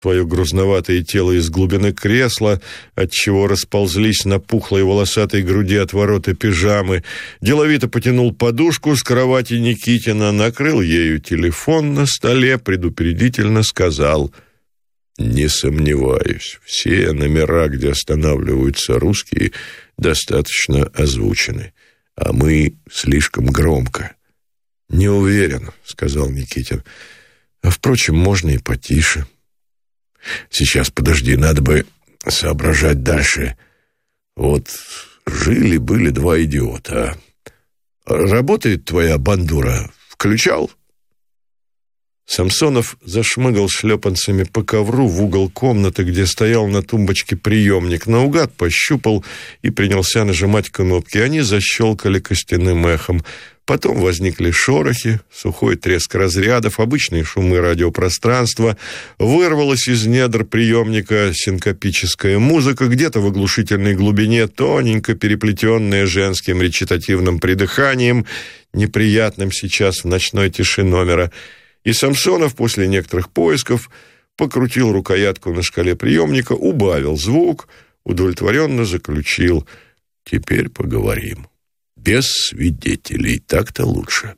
свое грузноватое тело из глубины кресла, отчего расползлись на пухлой волосатой груди отвороты пижамы, деловито потянул подушку с кровати Никитина, накрыл ею телефон на столе, предупредительно сказал: «Не сомневаюсь, все номера, где останавливаются русские, достаточно озвучены, а мы слишком громко». «Не уверен», — сказал Никитин. «А, впрочем, можно и потише». «Сейчас, подожди, надо бы соображать дальше. Вот жили-были два идиота. Работает твоя бандура? Включал?» Самсонов зашмыгал шлепанцами по ковру в угол комнаты, где стоял на тумбочке приемник, наугад пощупал и принялся нажимать кнопки. Они защелкали костяным эхом. Потом возникли шорохи, сухой треск разрядов, обычные шумы радиопространства. Вырвалась из недр приемника синкопическая музыка, где-то в оглушительной глубине тоненько переплетенная женским речитативным придыханием, неприятным сейчас в ночной тиши номера. И Самсонов после некоторых поисков покрутил рукоятку на шкале приемника, убавил звук, удовлетворенно заключил: «Теперь поговорим. Без свидетелей, так-то лучше».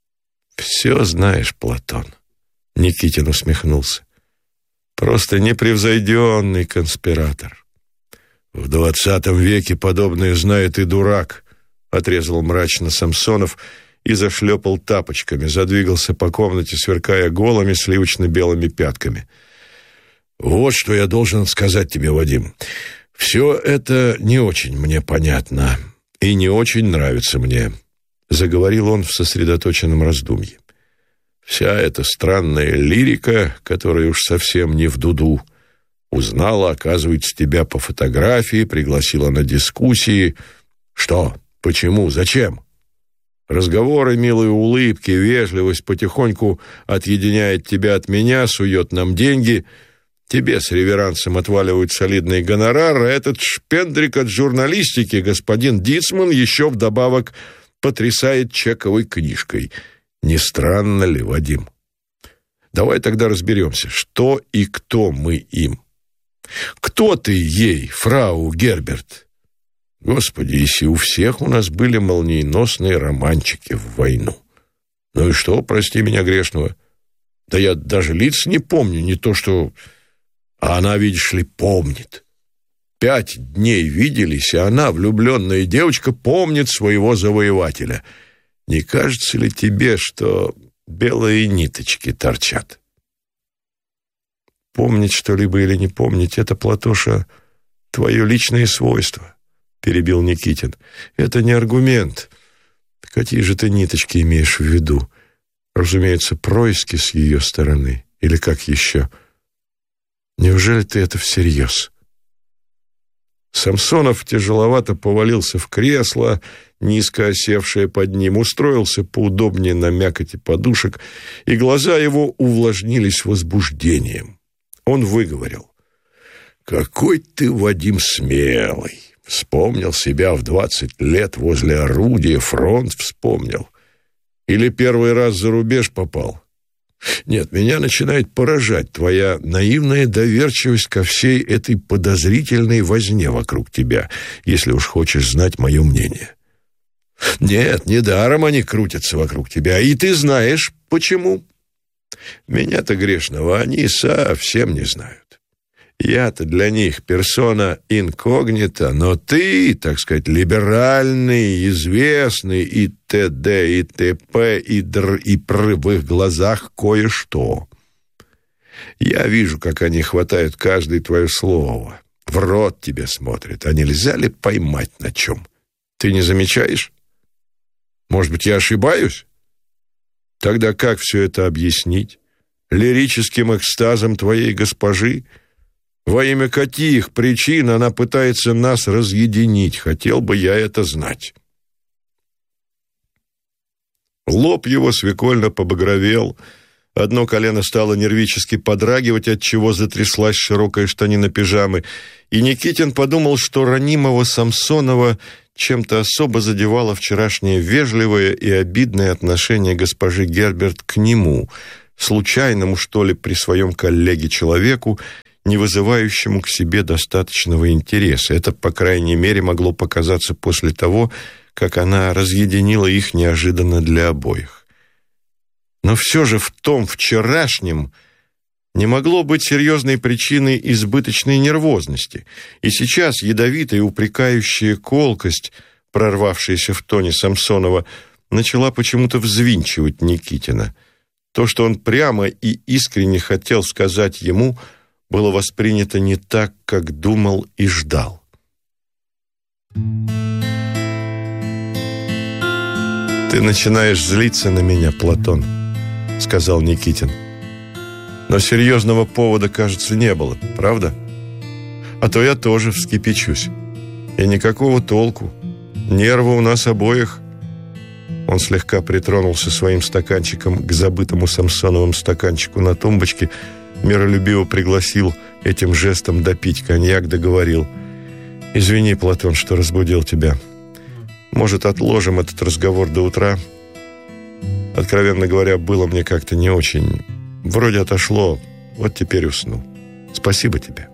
«Все знаешь, Платон», — Никитин усмехнулся. «Просто непревзойденный конспиратор». «В 20 веке подобное знает и дурак», — отрезал мрачно Самсонов и зашлепал тапочками, задвигался по комнате, сверкая голыми сливочно-белыми пятками. «Вот что я должен сказать тебе, Вадим. Все это не очень мне понятно и не очень нравится мне», — заговорил он в сосредоточенном раздумье. «Вся эта странная лирика, которая уж совсем не в дуду, узнала, оказывается, тебя по фотографии, пригласила на дискуссии. Что? Почему? Зачем? Разговоры, милые улыбки, вежливость потихоньку отъединяет тебя от меня, сует нам деньги. Тебе с реверансом отваливают солидный гонорар, а этот шпендрик от журналистики, господин Дицман, еще вдобавок потрясает чековой книжкой. Не странно ли, Вадим? Давай тогда разберемся, что и кто мы им. Кто ты ей, фрау Герберт? Господи, если у всех у нас были молниеносные романчики в войну. Ну и что, прости меня грешного? Да я даже лиц не помню, не то что... А она, видишь ли, помнит. 5 дней виделись, и она, влюбленная девочка, помнит своего завоевателя. Не кажется ли тебе, что белые ниточки торчат? Помнить что-либо или не помнить — это, Платоша, твое личное свойство, — перебил Никитин. Это не аргумент. Какие же ты ниточки имеешь в виду? Разумеется, происки с ее стороны. Или как еще? Неужели ты это всерьез? Самсонов тяжеловато повалился в кресло, низко осевшее под ним, устроился поудобнее на мякоти подушек, и глаза его увлажнились возбуждением. Он выговорил: «Какой ты, Вадим, смелый! Вспомнил себя в 20 лет возле орудия, фронт вспомнил. Или первый раз за рубеж попал? Нет, меня начинает поражать твоя наивная доверчивость ко всей этой подозрительной возне вокруг тебя, если уж хочешь знать мое мнение. Нет, недаром они крутятся вокруг тебя, и ты знаешь, почему. Меня-то грешного они совсем не знают. Я-то для них персона инкогнита, но ты, так сказать, либеральный, известный, и т.д., и т.п., и др, и пр в их глазах кое-что. Я вижу, как они хватают каждое твое слово, в рот тебе смотрят, а нельзя ли поймать на чем? Ты не замечаешь? Может быть, я ошибаюсь? Тогда как все это объяснить? Лирическим экстазом твоей госпожи? Во имя каких причин она пытается нас разъединить? Хотел бы я это знать». Лоб его свекольно побагровел, одно колено стало нервически подрагивать, отчего затряслась широкая штанина пижамы, и Никитин подумал, что ранимого Самсонова чем-то особо задевало вчерашнее вежливое и обидное отношение госпожи Герберт к нему, случайному, что ли, при своем коллеге-человеку, не вызывающему к себе достаточного интереса. Это, по крайней мере, могло показаться после того, как она разъединила их неожиданно для обоих. Но все же в том вчерашнем не могло быть серьезной причиной избыточной нервозности, и сейчас ядовитая упрекающая колкость, прорвавшаяся в тоне Самсонова, начала почему-то взвинчивать Никитина. То, что он прямо и искренне хотел сказать ему, было воспринято не так, как думал и ждал. «Ты начинаешь злиться на меня, Платон», — сказал Никитин. «Но серьезного повода, кажется, не было, правда? А то я тоже вскипячусь. И никакого толку. Нервы у нас обоих». Он слегка притронулся своим стаканчиком к забытому Самсоновым стаканчику на тумбочке, миролюбиво пригласил этим жестом допить коньяк, договорил: «Извини, Платон, что разбудил тебя. Может, отложим этот разговор до утра? Откровенно говоря, было мне как-то не очень. Вроде отошло, вот теперь усну. Спасибо тебе».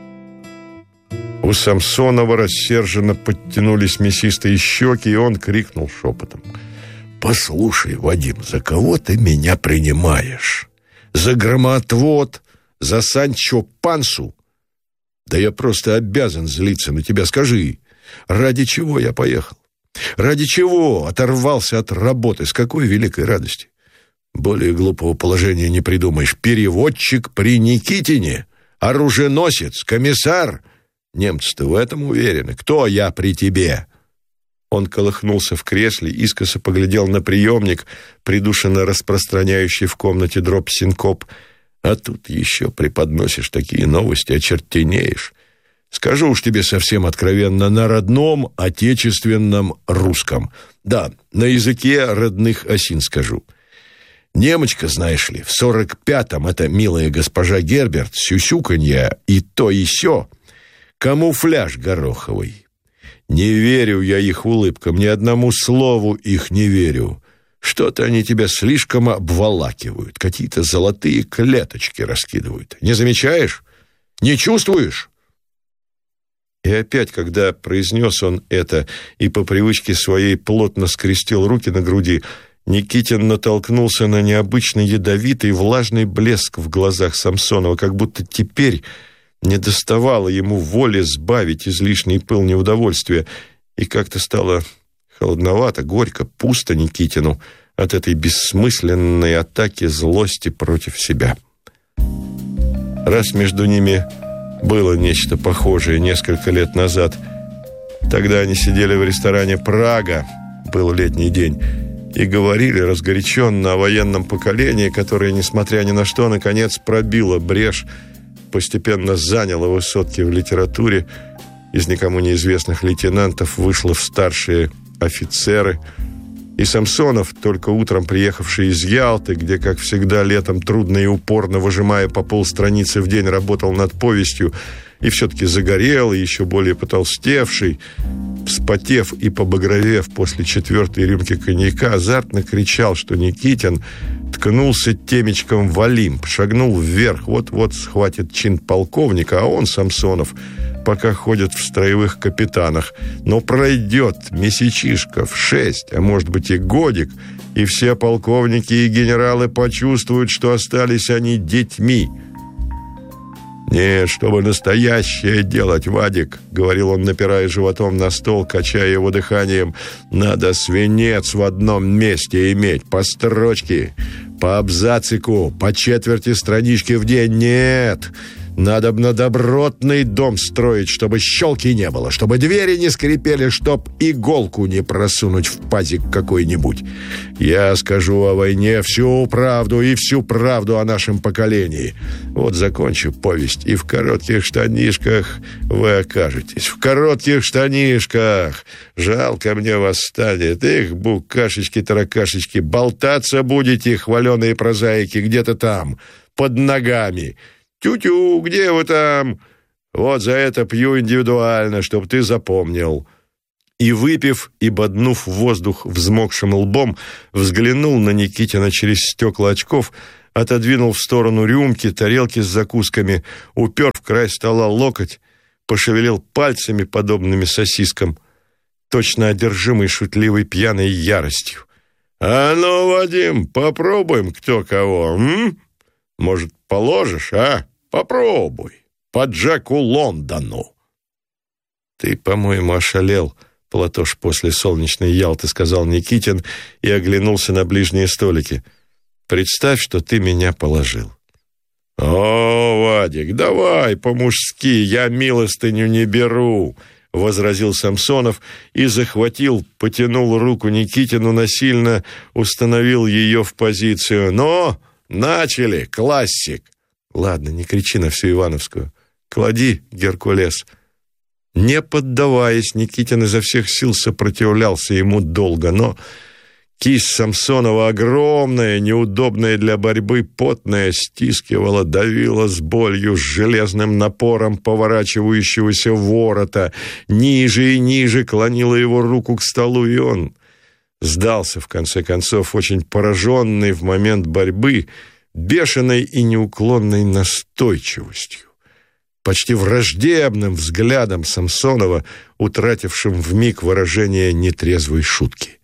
У Самсонова рассерженно подтянулись мясистые щеки, и он крикнул шепотом: «Послушай, Вадим, за кого ты меня принимаешь? За громоотвод? За Санчо Пансу? Да я просто обязан злиться на тебя. Скажи, ради чего я поехал? Ради чего оторвался от работы? С какой великой радости? Более глупого положения не придумаешь. Переводчик при Никитине, оруженосец, комиссар. Немцы-то в этом уверены. Кто я при тебе?» Он колыхнулся в кресле, искоса поглядел на приемник, придушенно распространяющий в комнате дробь синкоп. «А тут еще преподносишь такие новости, очертенеешь. Скажу уж тебе совсем откровенно, на родном, отечественном русском. Да, на языке родных осин скажу. Немочка, знаешь ли, в 45-м эта милая госпожа Герберт, сюсюканья и то и сё, камуфляж гороховый. Не верю я их улыбкам, ни одному слову их не верю. Что-то они тебя слишком обволакивают, какие-то золотые клеточки раскидывают. Не замечаешь? Не чувствуешь?» И опять, когда произнес он это и по привычке своей плотно скрестил руки на груди, Никитин натолкнулся на необычно ядовитый влажный блеск в глазах Самсонова, как будто теперь не доставало ему воли сбавить излишний пыл неудовольствия, и как-то стало холодновато, горько, пусто Никитину от этой бессмысленной атаки злости против себя. Раз между ними было нечто похожее несколько лет назад, тогда они сидели в ресторане «Прага», был летний день, и говорили разгоряченно о военном поколении, которое, несмотря ни на что, наконец пробило брешь, постепенно заняло высотки в литературе, из никому неизвестных лейтенантов вышло в старшие офицеры, и Самсонов, только утром приехавший из Ялты, где, как всегда, летом трудно и упорно, выжимая по полстраницы в день, работал над повестью, и все-таки загорелый, еще более потолстевший, вспотев и побагровев после 4-й рюмки коньяка, азартно кричал, что Никитин ткнулся темечком в Олимп, шагнул вверх, вот-вот схватит чин полковника, а он, Самсонов, пока ходит в строевых капитанах, но пройдет месячишков 6, а может быть и годик, и все полковники и генералы почувствуют, что остались они детьми. «Нет, чтобы настоящее делать, Вадик», — говорил он, напирая животом на стол, качая его дыханием, «надо свинец в одном месте иметь, по строчке, по абзацику, по четверти странички в день. Нет, надобно добротный дом строить, чтобы щелки не было, чтобы двери не скрипели, чтоб иголку не просунуть в пазик какой-нибудь. Я скажу о войне всю правду и всю правду о нашем поколении. Вот закончу повесть, и в коротких штанишках вы окажетесь. В коротких штанишках. Жалко мне вас станет. Эх, букашечки-таракашечки, болтаться будете, хваленые прозаики, где-то там, под ногами. Тю-тю, где вы там? Вот за это пью индивидуально, чтоб ты запомнил». И, выпив и боднув воздух взмокшим лбом, взглянул на Никитина через стекла очков, отодвинул в сторону рюмки, тарелки с закусками, упер в край стола локоть, пошевелил пальцами, подобными сосискам, точно одержимый шутливой пьяной яростью. «А ну, Вадим, попробуем кто кого, м? Может, положишь, а? Попробуй, по Джеку Лондону». «Ты, по-моему, ошалел, Платош, после солнечной Ялты», — сказал Никитин и оглянулся на ближние столики. «Представь, что ты меня положил». «О, Вадик, давай по-мужски, я милостыню не беру», — возразил Самсонов и потянул руку Никитину, насильно установил ее в позицию. «Но, начали, классик». «Ладно, не кричи на всю Ивановскую. Клади, Геркулес». Не поддаваясь, Никитин изо всех сил сопротивлялся ему долго, но кисть Самсонова, огромная, неудобная для борьбы, потная, стискивала, давила с болью, с железным напором поворачивающегося ворота, ниже и ниже клонила его руку к столу, и он сдался, в конце концов, очень пораженный в момент борьбы бешеной и неуклонной настойчивостью, почти враждебным взглядом Самсонова, утратившим вмиг выражение нетрезвой шутки.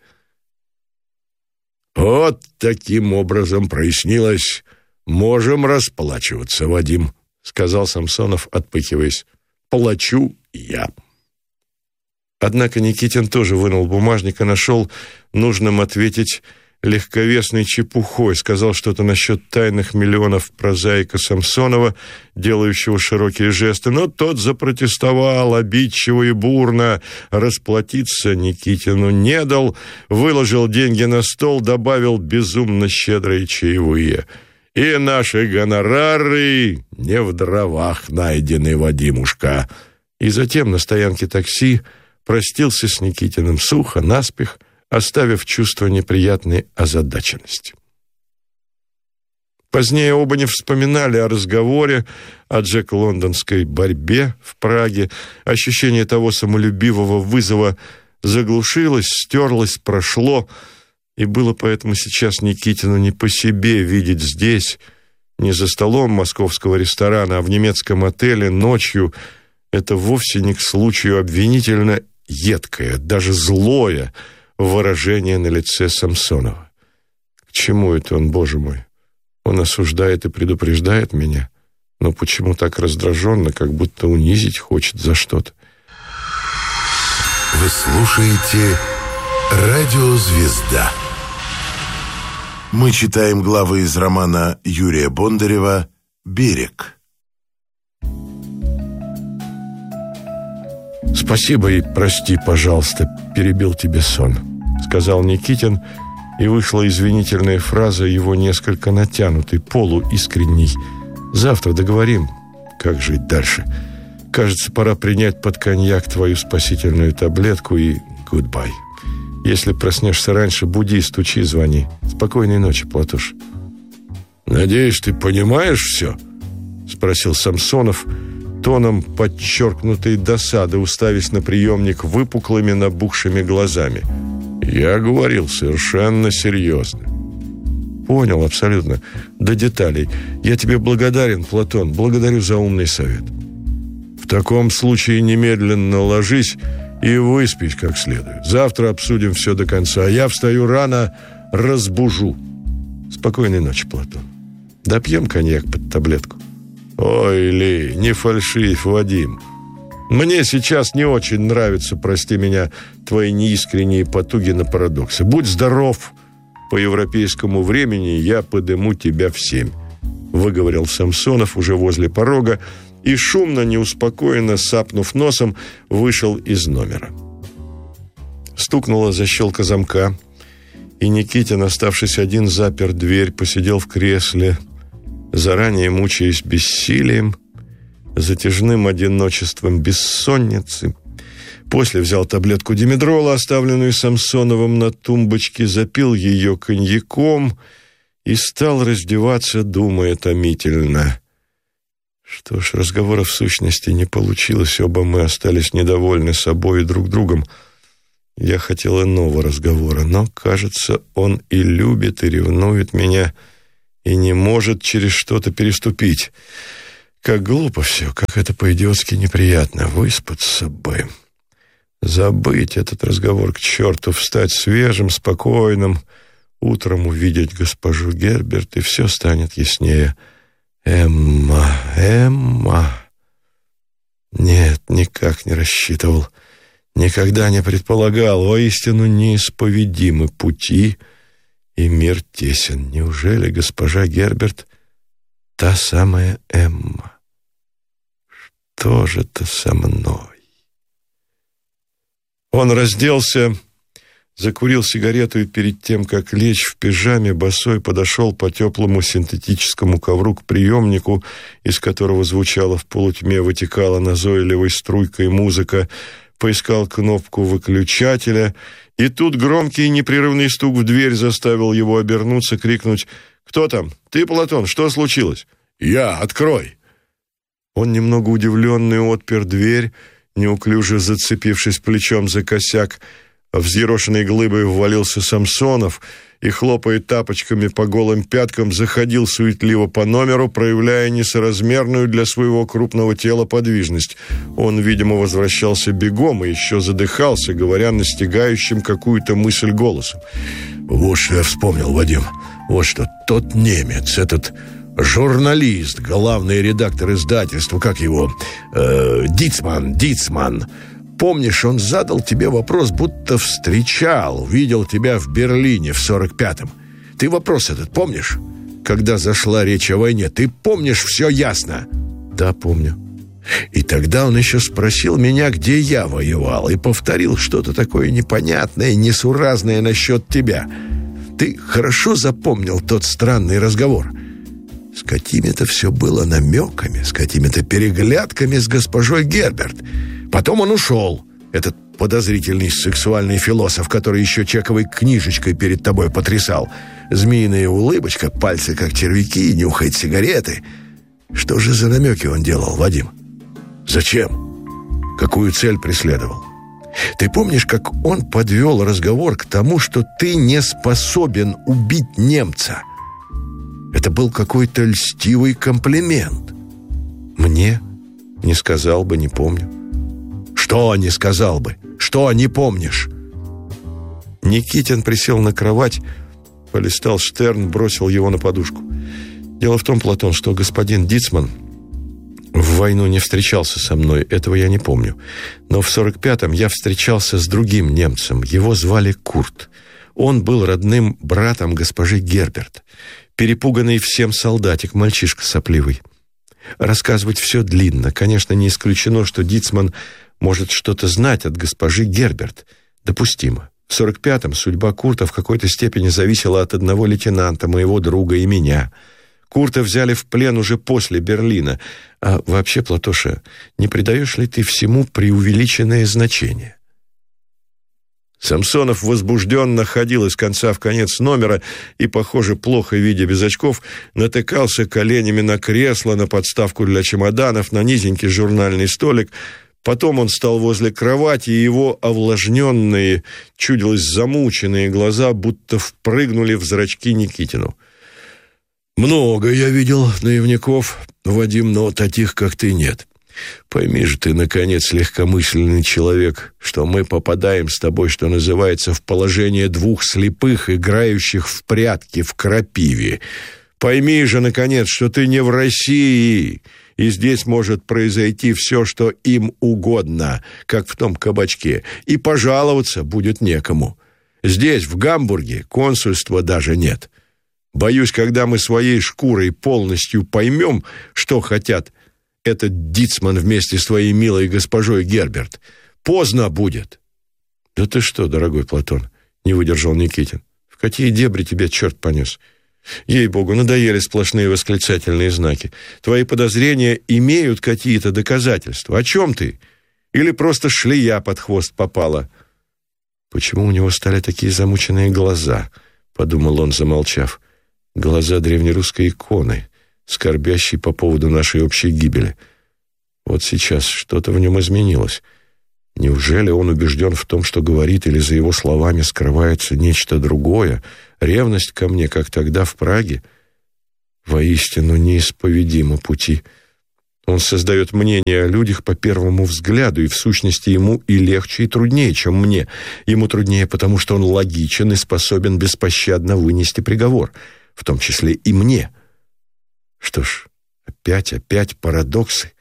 «Вот таким образом прояснилось. Можем расплачиваться, Вадим», — сказал Самсонов, отпыхиваясь. «Плачу я». Однако Никитин тоже вынул бумажник и нашел нужным ответить легковесной чепухой, сказал что-то насчет тайных миллионов прозаика Самсонова, делающего широкие жесты, но тот запротестовал обидчиво и бурно, расплатиться Никитину не дал, выложил деньги на стол, добавил безумно щедрые чаевые. «И наши гонорары не в дровах найдены, Вадимушка». И затем на стоянке такси простился с Никитиным сухо, наспех, оставив чувство неприятной озадаченности. Позднее оба не вспоминали о разговоре, о джек-лондонской борьбе в Праге. Ощущение того самолюбивого вызова заглушилось, стерлось, прошло, и было поэтому сейчас Никитину не по себе видеть здесь, не за столом московского ресторана, а в немецком отеле ночью, это вовсе не к случаю обвинительно едкое, даже злое выражение на лице Самсонова. К чему это он, Боже мой? Он осуждает и предупреждает меня, но почему так раздраженно, как будто унизить хочет за что-то? Вы слушаете «Радио Звезда». Мы читаем главы из романа Юрия Бондарева «Берег». «Спасибо и прости, пожалуйста, перебил тебе сон», — сказал Никитин, и вышла извинительная фраза, его несколько натянутой, полуискренней. «Завтра договорим, как жить дальше. Кажется, пора принять под коньяк твою спасительную таблетку и гудбай. Если проснешься раньше, буди, стучи, звони. Спокойной ночи, Платош». «Надеюсь, ты понимаешь все?» — спросил Самсонов, тоном подчеркнутой досады, уставясь на приемник выпуклыми набухшими глазами. «Я говорил совершенно серьезно». «Понял, абсолютно. До деталей. Я тебе благодарен, Платон, благодарю за умный совет». «В таком случае немедленно ложись и выспись как следует. Завтра обсудим все до конца. Я встаю рано, разбужу». «Спокойной ночи, Платон. Допьем коньяк под таблетку». «Ой, Ли, не фальшивь, Вадим. Мне сейчас не очень нравятся, прости меня, твои неискренние потуги на парадоксы. Будь здоров, по европейскому времени я подыму тебя в 7», выговорил Самсонов уже возле порога и, шумно, неуспокоенно сапнув носом, вышел из номера. Стукнула защелка замка, и Никитин, оставшись один, запер дверь, посидел в кресле, заранее мучаясь бессилием, затяжным одиночеством бессонницы. После взял таблетку димедрола, оставленную Самсоновым на тумбочке, запил ее коньяком и стал раздеваться, думая томительно. Что ж, разговора в сущности не получилось, оба мы остались недовольны собой и друг другом. Я хотел иного разговора, но, кажется, он и любит, и ревнует меня, и не может через что-то переступить. Как глупо все, как это по-идиотски неприятно. Выспаться бы. Забыть этот разговор к черту, встать свежим, спокойным, утром увидеть госпожу Герберт, и все станет яснее. Эмма. Нет, никак не рассчитывал, никогда не предполагал. Воистину неисповедимы пути, и мир тесен. Неужели госпожа Герберт та самая Эмма? Что же это со мной? Он разделся, закурил сигарету и перед тем, как лечь в пижаме, босой подошел по теплому синтетическому ковру к приемнику, из которого звучала в полутьме, вытекала назойливой струйкой музыка, поискал кнопку выключателя, и тут громкий непрерывный стук в дверь заставил его обернуться, крикнуть: «Кто там? Ты, Платон, что случилось?» «Я, открой!» Он, немного удивленный, отпер дверь, неуклюже зацепившись плечом за косяк. Взъерошенной глыбой ввалился Самсонов и, хлопая тапочками по голым пяткам, заходил суетливо по номеру, проявляя несоразмерную для своего крупного тела подвижность. Он, видимо, возвращался бегом и еще задыхался, говоря настигающим какую-то мысль голосом. «Вот что я вспомнил, Вадим. Вот что, тот немец, этот журналист, главный редактор издательства, как его, Дицман. Помнишь, он задал тебе вопрос, будто встречал, видел тебя в Берлине в 45-м. Ты вопрос этот помнишь? Когда зашла речь о войне, ты помнишь все ясно?» «Да, помню». И тогда он еще спросил меня, где я воевал, и повторил что-то такое непонятное, несуразное насчет тебя. Ты хорошо запомнил тот странный разговор? С какими-то все было намеками, с какими-то переглядками с госпожой Герберт. Потом он ушел, этот подозрительный сексуальный философ, который еще чековой книжечкой перед тобой потрясал. Змеиная улыбочка, пальцы как червяки, нюхает сигареты. Что же за намеки он делал, Вадим? Зачем? Какую цель преследовал? Ты помнишь, как он подвел разговор к тому, что ты не способен убить немца? Это был какой-то льстивый комплимент. Мне? Не сказал бы, не помню. Что не сказал бы? Что не помнишь? Никитин присел на кровать, полистал Штерн, бросил его на подушку. Дело в том, Платон, что господин Дицман в войну не встречался со мной, этого я не помню. Но в 45-м я встречался с другим немцем, его звали Курт. Он был родным братом госпожи Герберт, перепуганный всем солдатик, мальчишка сопливый. Рассказывать все длинно. Конечно, не исключено, что Дицман может что-то знать от госпожи Герберт. Допустимо. В 45-м судьба Курта в какой-то степени зависела от одного лейтенанта, моего друга и меня. Курта взяли в плен уже после Берлина. А вообще, Платоша, не придаешь ли ты всему преувеличенное значение? Самсонов возбужденно ходил из конца в конец номера и, похоже, плохо видя без очков, натыкался коленями на кресло, на подставку для чемоданов, на низенький журнальный столик. Потом он стал возле кровати, и его овлажненные, чудилось замученные глаза будто впрыгнули в зрачки Никитину. «Много я видел наивников, Вадим, но таких, как ты, нет. Пойми же ты, наконец, легкомысленный человек, что мы попадаем с тобой, что называется, в положение двух слепых, играющих в прятки в крапиве. Пойми же, наконец, что ты не в России, и здесь может произойти все, что им угодно, как в том кабачке, и пожаловаться будет некому. Здесь, в Гамбурге, консульства даже нет. Боюсь, когда мы своей шкурой полностью поймем, что хотят этот Дицман вместе с твоей милой госпожой Герберт, поздно будет». «Да ты что, дорогой Платон?» — не выдержал Никитин. «В какие дебри тебя черт понес? Ей-богу, надоели сплошные восклицательные знаки. Твои подозрения имеют какие-то доказательства. О чем ты? Или просто шлея под хвост попала?» «Почему у него стали такие замученные глаза?» — подумал он, замолчав. «Глаза древнерусской иконы, скорбящей по поводу нашей общей гибели. Вот сейчас что-то в нем изменилось. Неужели он убежден в том, что говорит, или за его словами скрывается нечто другое? Ревность ко мне, как тогда в Праге? воистину неисповедимы пути. Он создает мнение о людях по первому взгляду, и в сущности ему и легче, и труднее, чем мне. Ему труднее, потому что он логичен и способен беспощадно вынести приговор, в том числе и мне. Что ж, опять парадоксы.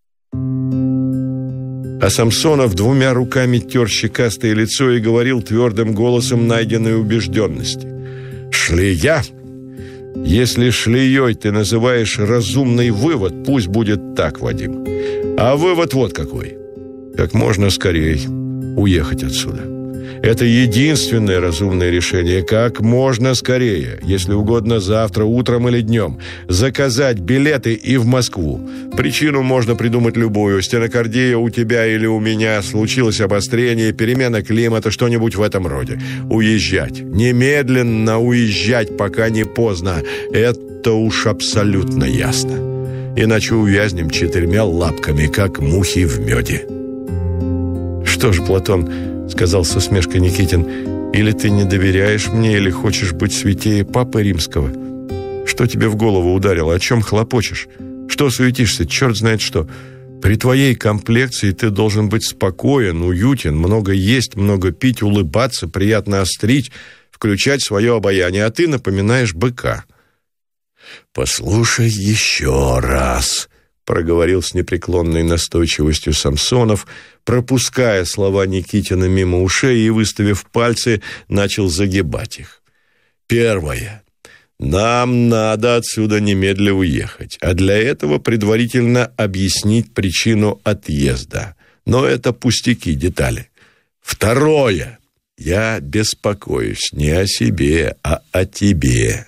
А Самсонов двумя руками тер щекастое лицо и говорил твердым голосом найденной убежденности: «Шлея! Если шлеей ты называешь разумный вывод, пусть будет так, Вадим. А вывод вот какой: как можно скорее уехать отсюда. Это единственное разумное решение. Как можно скорее, если угодно завтра утром или днем, заказать билеты и в Москву. Причину можно придумать любую. Стенокардия у тебя или у меня, случилось обострение, перемена климата, что-нибудь в этом роде. Уезжать. Немедленно уезжать, пока не поздно. Это уж абсолютно ясно. Иначе увязнем 4 лапками, как мухи в меде». «Что ж, Платон, — сказал с усмешкой Никитин, — или ты не доверяешь мне, или хочешь быть святее Папы Римского? Что тебе в голову ударило? О чем хлопочешь? Что суетишься? Черт знает что. При твоей комплекции ты должен быть спокоен, уютен, много есть, много пить, улыбаться, приятно острить, включать свое обаяние, а ты напоминаешь быка». «Послушай еще раз», — проговорил с непреклонной настойчивостью Самсонов, пропуская слова Никитина мимо ушей и, выставив пальцы, начал загибать их. «Первое. Нам надо отсюда немедля уехать, а для этого предварительно объяснить причину отъезда. Но это пустяки, детали. Второе. Я беспокоюсь не о себе, а о тебе.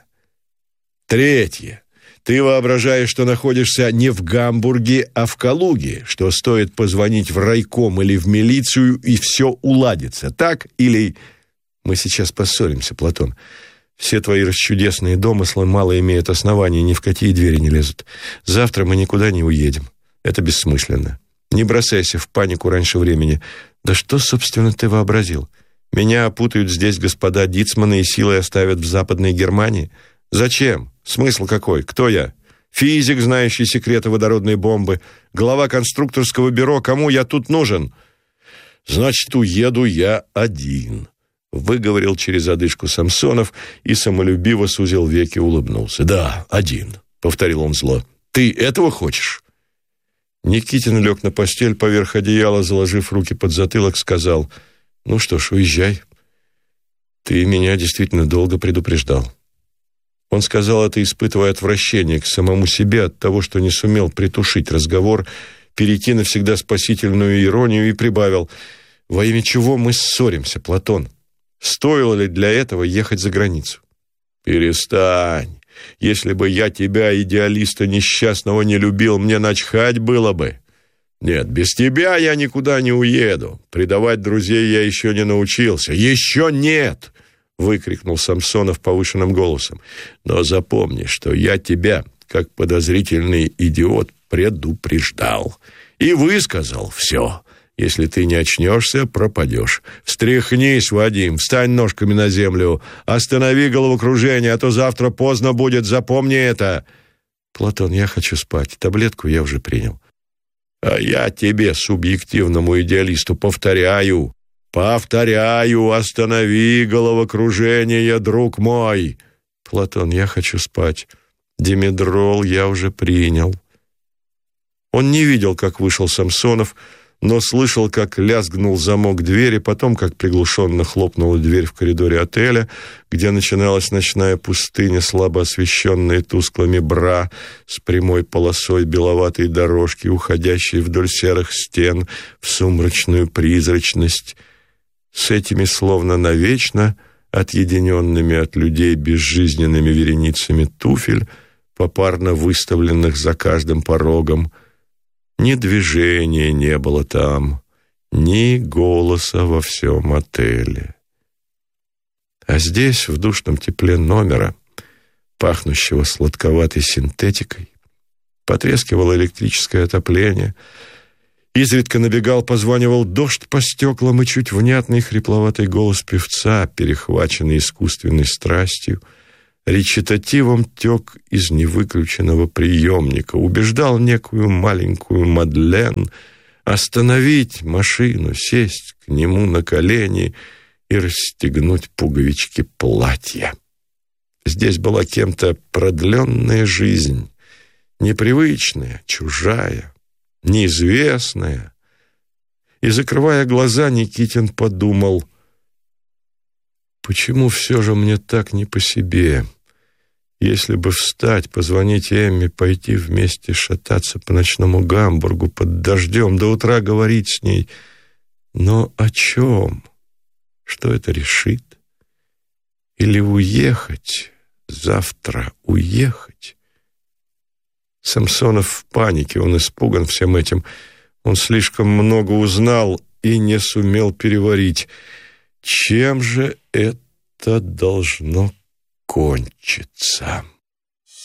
Третье. Ты воображаешь, что находишься не в Гамбурге, а в Калуге, что стоит позвонить в райком или в милицию, и все уладится. Так или...» «Мы сейчас поссоримся, Платон. Все твои расчудесные домыслы мало имеют оснований, ни в какие двери не лезут. Завтра мы никуда не уедем. Это бессмысленно. Не бросайся в панику раньше времени. Да что, собственно, ты вообразил? Меня опутают здесь господа Дицманы и силой оставят в Западной Германии? Зачем? Смысл какой? Кто я? Физик, знающий секреты водородной бомбы? Глава конструкторского бюро? Кому я тут нужен?» «Значит, уеду я один», — выговорил через одышку Самсонов и самолюбиво сузил веки, улыбнулся. «Да, один», — повторил он зло. «Ты этого хочешь?» Никитин лег на постель поверх одеяла, заложив руки под затылок, сказал: «Ну что ж, уезжай. Ты меня действительно долго предупреждал». Он сказал это, испытывая отвращение к самому себе от того, что не сумел притушить разговор, перейти на всегда спасительную иронию, и прибавил: «Во имя чего мы ссоримся, Платон? Стоило ли для этого ехать за границу?» «Перестань. Если бы я тебя, идеалиста несчастного, не любил, мне начхать было бы. Нет, без тебя я никуда не уеду. Предавать друзей я еще не научился. Еще нет!» — выкрикнул Самсонов повышенным голосом. «Но запомни, что я тебя, как подозрительный идиот, предупреждал и высказал все. Если ты не очнешься, пропадешь. Встряхнись, Вадим, встань ножками на землю, останови головокружение, а то завтра поздно будет, запомни это». «Платон, я хочу спать, таблетку я уже принял». «А я тебе, субъективному идеалисту, повторяю, останови головокружение, друг мой». «Платон, я хочу спать. Димедрол я уже принял». Он не видел, как вышел Самсонов, но слышал, как лязгнул замок двери, потом, как приглушенно хлопнула дверь в коридоре отеля, где начиналась ночная пустыня, слабо освещенная тусклыми бра, с прямой полосой беловатой дорожки, уходящей вдоль серых стен в сумрачную призрачность, с этими словно навечно отъединенными от людей безжизненными вереницами туфель, попарно выставленных за каждым порогом. Ни движения не было там, ни голоса во всем отеле. А здесь, в душном тепле номера, пахнущего сладковатой синтетикой, потрескивало электрическое отопление, изредка набегал, позванивал дождь по стеклам, и чуть внятный хрипловатый голос певца, перехваченный искусственной страстью, речитативом тек из невыключенного приемника, убеждал некую маленькую Мадлен остановить машину, сесть к нему на колени и расстегнуть пуговички платья. Здесь была кем-то продленная жизнь, непривычная, чужая, неизвестная. И, закрывая глаза, Никитин подумал: почему все же мне так не по себе? Если бы встать, позвонить Эмме, пойти вместе шататься по ночному Гамбургу под дождем, до утра говорить с ней. Но о чем? Что это решит? Или уехать? Завтра уехать? Самсонов в панике, он испуган всем этим. Он слишком много узнал и не сумел переварить. Чем же это должно кончиться?